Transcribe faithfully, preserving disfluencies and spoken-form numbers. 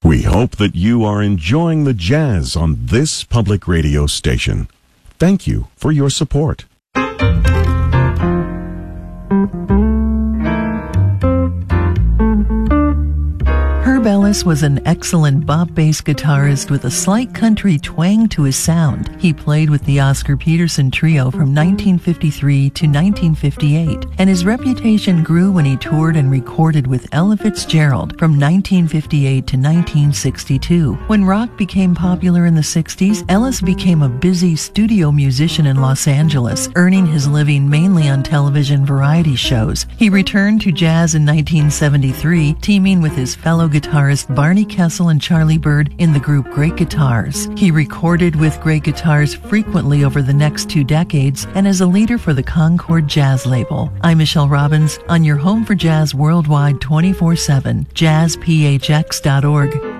We hope that you are enjoying the jazz on this public radio station. Thank you for your support. Herb Ellis was an excellent bop bass guitarist with a slight country twang to his sound. He played with the Oscar Peterson Trio from nineteen fifty-three to nineteen fifty-eight, and his reputation grew when he toured and recorded with Ella Fitzgerald from nineteen fifty-eight to nineteen sixty-two. When rock became popular in the sixties, Ellis became a busy studio musician in Los Angeles, earning his living mainly on television variety shows. He returned to jazz in nineteen seventy-three, teaming with his fellow guitarist Barney Kessel and Charlie Bird in the group Great Guitars. He recorded with Great Guitars frequently over the next two decades and is a leader for the Concord Jazz label. I'm Michelle Robbins on your home for jazz worldwide twenty-four seven, jazz p h x dot org.